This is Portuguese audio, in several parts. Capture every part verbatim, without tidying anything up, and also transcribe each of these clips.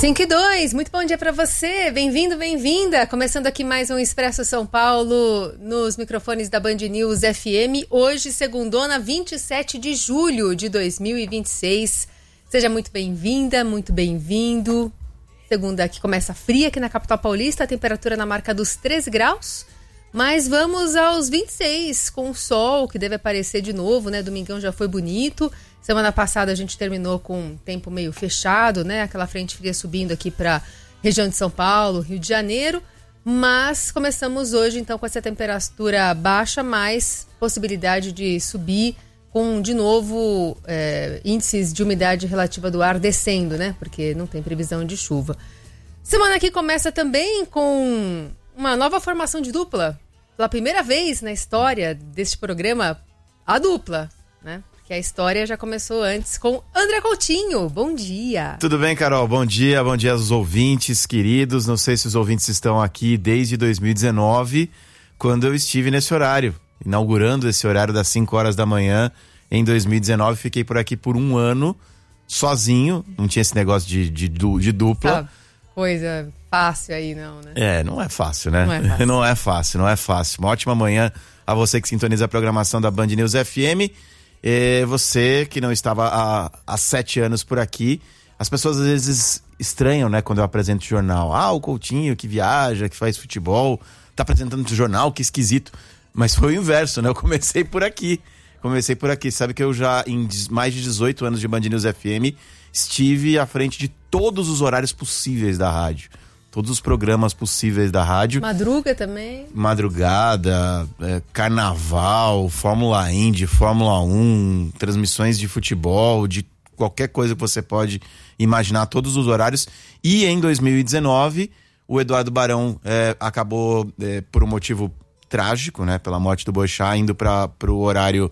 cinco e dois, muito bom dia para você, bem-vindo, bem-vinda, começando aqui mais um Expresso São Paulo nos microfones da Band News F M, hoje segundona, vinte e sete de julho de dois mil e vinte e seis, seja muito bem-vinda, muito bem-vindo, segunda que começa fria aqui na capital paulista, a temperatura na marca dos treze graus, mas vamos aos vinte e seis, com o sol que deve aparecer de novo, né, domingão já foi bonito. Semana passada a gente terminou com um tempo meio fechado, né? Aquela frente fria subindo aqui para região de São Paulo, Rio de Janeiro. Mas começamos hoje, então, com essa temperatura baixa, mais possibilidade de subir com, de novo, é, índices de umidade relativa do ar descendo, né? Porque não tem previsão de chuva. Semana que começa também com uma nova formação de dupla. Pela primeira vez na história deste programa, a dupla, né? Que a história já começou antes com André Coutinho. Bom dia. Tudo bem, Carol? Bom dia, bom dia aos ouvintes queridos. Não sei se os ouvintes estão aqui desde dois mil e dezenove, quando eu estive nesse horário, inaugurando esse horário das cinco horas da manhã em dois mil e dezenove. Fiquei por aqui por um ano, sozinho, não tinha esse negócio de, de, de dupla. Tá, coisa fácil aí, não, né? É, não é fácil, né? Não é fácil. Não é fácil, não é fácil. Uma ótima manhã a você que sintoniza a programação da Band News F M. É, você que não estava há, há sete anos por aqui, as pessoas às vezes estranham, né, quando eu apresento o jornal. Ah, o Coutinho que viaja, que faz futebol, tá apresentando o jornal, que esquisito. Mas foi o inverso, né? Eu comecei por aqui. Comecei por aqui. Sabe que eu já, em mais de dezoito anos de Band News F M, estive à frente de todos os horários possíveis da rádio. Todos os programas possíveis da rádio. Madruga também. Madrugada, é, carnaval, Fórmula Indy, Fórmula um, transmissões de futebol, de qualquer coisa que você pode imaginar, todos os horários. E em dois mil e dezenove, o Eduardo Barão é, acabou, é, por um motivo trágico, né, pela morte do Boixá, indo para o horário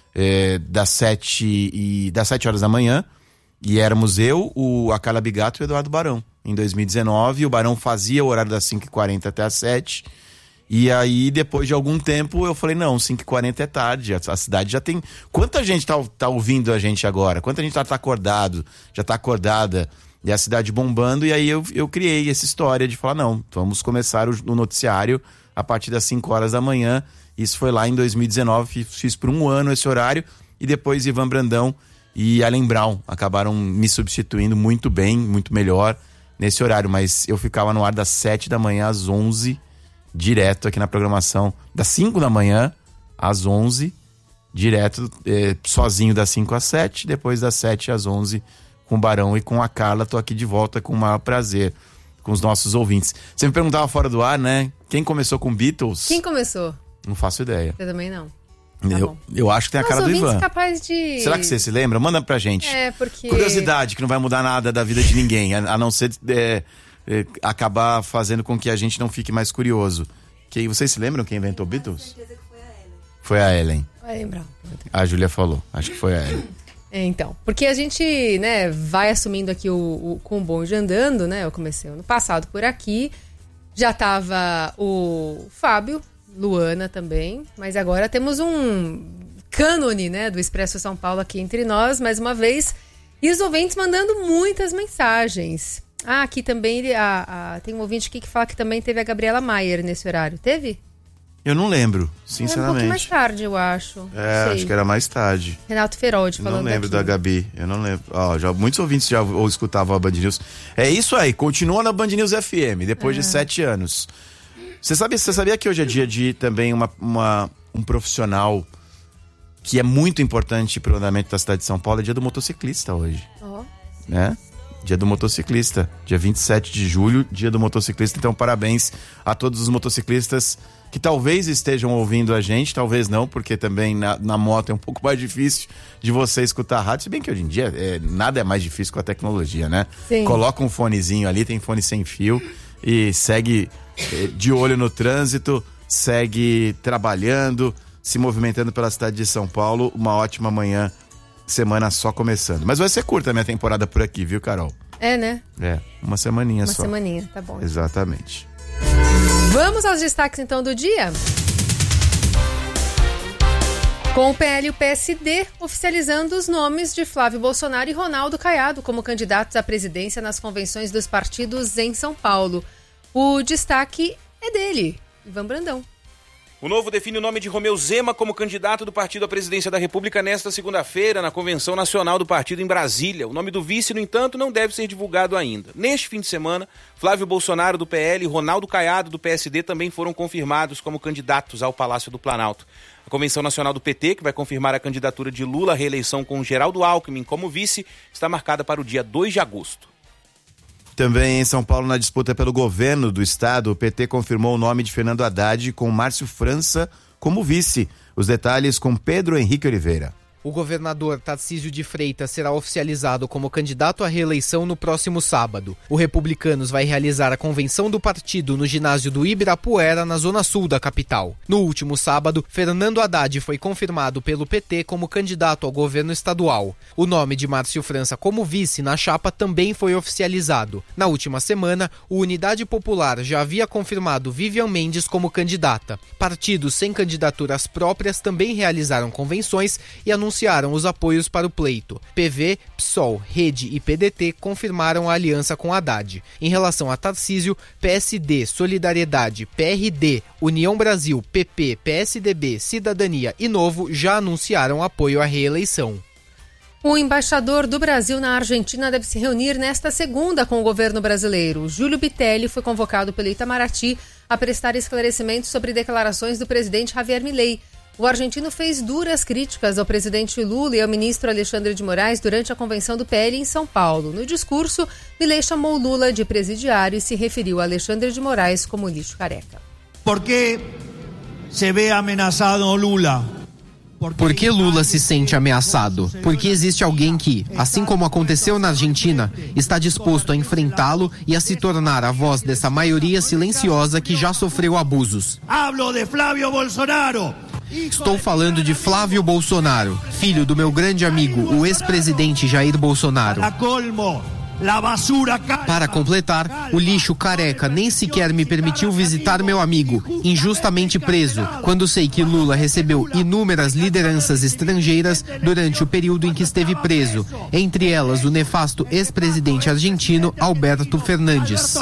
é, das, sete e, das sete horas da manhã. E éramos eu, o, a Carla Bigato e o Eduardo Barão. Em dois mil e dezenove, o Barão fazia o horário das cinco e quarenta até as sete. E aí, depois de algum tempo, eu falei, não, cinco e quarenta é tarde, a, a cidade já tem... Quanta gente tá, tá ouvindo a gente agora? Quanta gente tá, tá acordado, já tá acordada, e a cidade bombando. E aí eu, eu criei essa história de falar, não, vamos começar o, o noticiário a partir das cinco horas da manhã. Isso foi lá em dois mil e dezenove, fiz, fiz por um ano esse horário. E depois Ivan Brandão e Allen Brown acabaram me substituindo muito bem, muito melhor nesse horário, mas eu ficava no ar das sete da manhã às onze, direto aqui na programação, das cinco da manhã às onze, direto, eh, sozinho das cinco às sete, depois das sete às onze com o Barão e com a Carla. Tô aqui de volta com o maior prazer, com os nossos ouvintes. Você me perguntava fora do ar, né? Quem começou com Beatles? Quem começou? Não faço ideia. Eu também não. Tá eu, eu acho que tem a cara do Ivan. Capaz de... Será que você se lembra? Manda pra gente. É, porque... Curiosidade, que não vai mudar nada da vida de ninguém, a, a não ser é, é, acabar fazendo com que a gente não fique mais curioso. Quem, vocês se lembram quem inventou Beatles? Eu tenho certeza que foi a Ellen. Foi a Ellen. Vai lembrar. A Júlia falou, acho que foi a Ellen. É, então, porque a gente, né, vai assumindo aqui o, o, com o bonde andando, né? Eu comecei ano passado por aqui, já tava o Fábio, Luana também, mas agora temos um cânone, né, do Expresso São Paulo aqui entre nós, mais uma vez, e os ouvintes mandando muitas mensagens. Ah, aqui também, a, a, tem um ouvinte aqui que fala que também teve a Gabriela Maier nesse horário. Teve? Eu não lembro, sinceramente. Era um pouquinho mais tarde, eu acho. É, Sei. Acho que era mais tarde. Renato Feroldi falando. Eu não lembro aqui. da Gabi, eu não lembro. Ó, já, muitos ouvintes já ou escutavam a Band News. É isso aí, continua na Band News F M, depois é. de sete anos. Você sabia, você sabia que hoje é dia de também uma, uma, um profissional que é muito importante para o andamento da cidade de São Paulo? É dia do motociclista hoje. Ó. Oh. Né? Dia do motociclista. Dia vinte e sete de julho, dia do motociclista. Então, parabéns a todos os motociclistas que talvez estejam ouvindo a gente, talvez não, porque também na, na moto é um pouco mais difícil de você escutar a rádio. Se bem que hoje em dia é, nada é mais difícil com a tecnologia, né? Sim. Coloca um fonezinho ali, tem fone sem fio e segue de olho no trânsito, segue trabalhando, se movimentando pela cidade de São Paulo. Uma ótima manhã, semana só começando. Mas vai ser curta a minha temporada por aqui, viu, Carol? É, né? É, uma semaninha uma só. Uma semaninha, tá bom. Exatamente. Vamos aos destaques então do dia? Com o P L e o P S D oficializando os nomes de Flávio Bolsonaro e Ronaldo Caiado como candidatos à presidência nas convenções dos partidos em São Paulo. O destaque é dele, Ivan Brandão. O Novo define o nome de Romeu Zema como candidato do partido à presidência da República nesta segunda-feira, na Convenção Nacional do Partido em Brasília. O nome do vice, no entanto, não deve ser divulgado ainda. Neste fim de semana, Flávio Bolsonaro, do P L, e Ronaldo Caiado, do P S D, também foram confirmados como candidatos ao Palácio do Planalto. A Convenção Nacional do P T, que vai confirmar a candidatura de Lula à reeleição com Geraldo Alckmin como vice, está marcada para o dia dois de agosto. Também em São Paulo, na disputa pelo governo do estado, o P T confirmou o nome de Fernando Haddad com Márcio França como vice. Os detalhes com Pedro Henrique Oliveira. O governador Tarcísio de Freitas será oficializado como candidato à reeleição no próximo sábado. O Republicanos vai realizar a convenção do partido no ginásio do Ibirapuera, na zona sul da capital. No último sábado, Fernando Haddad foi confirmado pelo P T como candidato ao governo estadual. O nome de Márcio França como vice na chapa também foi oficializado. Na última semana, o Unidade Popular já havia confirmado Vivian Mendes como candidata. Partidos sem candidaturas próprias também realizaram convenções e anunciaram anunciaram os apoios para o pleito. P V, P SOL, Rede e P D T confirmaram a aliança com Haddad. Em relação a Tarcísio, P S D, Solidariedade, P R D, União Brasil, P P, P S D B, Cidadania e Novo já anunciaram apoio à reeleição. O embaixador do Brasil na Argentina deve se reunir nesta segunda com o governo brasileiro. Júlio Bitelli foi convocado pelo Itamaraty a prestar esclarecimentos sobre declarações do presidente Javier Milei. O argentino fez duras críticas ao presidente Lula e ao ministro Alexandre de Moraes durante a convenção do P L em São Paulo. No discurso, Milei chamou Lula de presidiário e se referiu a Alexandre de Moraes como lixo careca. Por que se vê ameaçado Lula? Por que Lula se sente ameaçado? Porque existe alguém que, assim como aconteceu na Argentina, está disposto a enfrentá-lo e a se tornar a voz dessa maioria silenciosa que já sofreu abusos. Hablo de Flávio Bolsonaro. Estou falando de Flávio Bolsonaro, filho do meu grande amigo, o ex-presidente Jair Bolsonaro. Para completar, o lixo careca nem sequer me permitiu visitar meu amigo, injustamente preso, quando sei que Lula recebeu inúmeras lideranças estrangeiras durante o período em que esteve preso, entre elas o nefasto ex-presidente argentino Alberto Fernandes.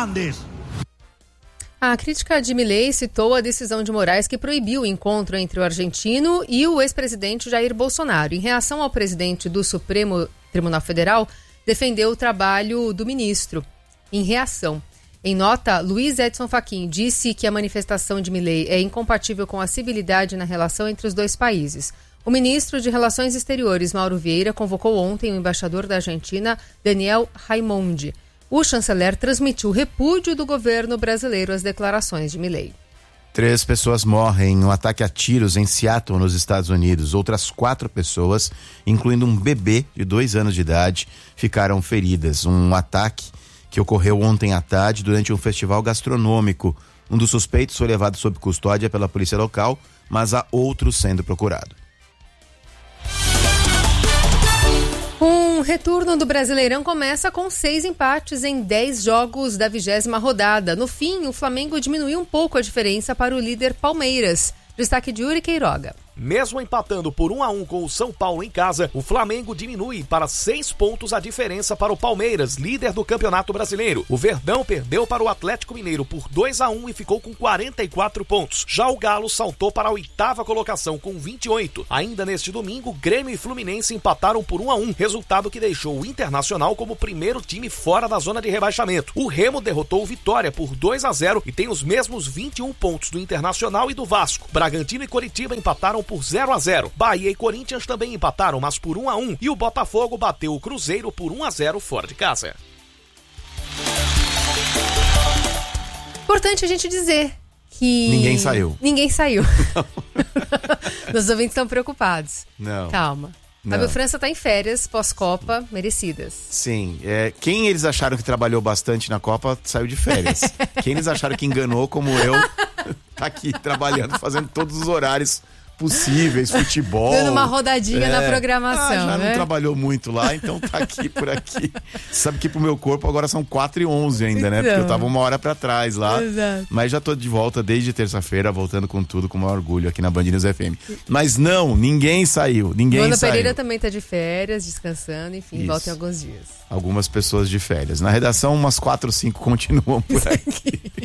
A crítica de Milei citou a decisão de Moraes que proibiu o encontro entre o argentino e o ex-presidente Jair Bolsonaro. Em reação ao presidente do Supremo Tribunal Federal, defendeu o trabalho do ministro. Em reação, em nota, Luiz Edson Fachin disse que a manifestação de Milei é incompatível com a civilidade na relação entre os dois países. O ministro de Relações Exteriores, Mauro Vieira, convocou ontem o embaixador da Argentina, Daniel Raimondi. O chanceler transmitiu o repúdio do governo brasileiro às declarações de Milei. Três pessoas morrem em um ataque a tiros em Seattle, nos Estados Unidos. Outras quatro pessoas, incluindo um bebê de dois anos de idade, ficaram feridas. Um ataque que ocorreu ontem à tarde durante um festival gastronômico. Um dos suspeitos foi levado sob custódia pela polícia local, mas há outro sendo procurado. O retorno do Brasileirão começa com seis empates em dez jogos da vigésima rodada. No fim, o Flamengo diminuiu um pouco a diferença para o líder Palmeiras. Destaque de Yuri Queiroga. Mesmo empatando por um a um com o São Paulo em casa, o Flamengo diminui para seis pontos a diferença para o Palmeiras, líder do Campeonato Brasileiro. O Verdão perdeu para o Atlético Mineiro por dois a um e ficou com quarenta e quatro pontos. Já o Galo saltou para a oitava colocação com vinte e oito. Ainda neste domingo, Grêmio e Fluminense empataram por um a um, resultado que deixou o Internacional como primeiro time fora da zona de rebaixamento. O Remo derrotou o Vitória por dois a zero e tem os mesmos vinte e um pontos do Internacional e do Vasco. Bragantino e Coritiba empataram por zero a zero. Bahia e Corinthians também empataram, mas por um a um, e o Botafogo bateu o Cruzeiro por um a zero fora de casa. Importante a gente dizer que... Ninguém saiu. Ninguém saiu. Os ouvintes estão preocupados. Não. Calma. Fábio França está em férias, pós-Copa, merecidas. Sim. É, quem eles acharam que trabalhou bastante na Copa, saiu de férias. Quem eles acharam que enganou, como eu, tá aqui trabalhando, fazendo todos os horários possíveis, futebol. Dando uma rodadinha é. na programação, ah, já né? não trabalhou muito lá, então tá aqui por aqui. Sabe que pro meu corpo agora são quatro e onze ainda, né? Porque eu tava uma hora pra trás lá. Exato. Mas já tô de volta desde terça-feira, voltando com tudo, com o maior orgulho aqui na Band News F M. Mas não, ninguém saiu, ninguém Luana saiu. Pereira também tá de férias, descansando, enfim, Isso. volta em alguns dias. Algumas pessoas de férias. Na redação, umas quatro, cinco continuam por aqui.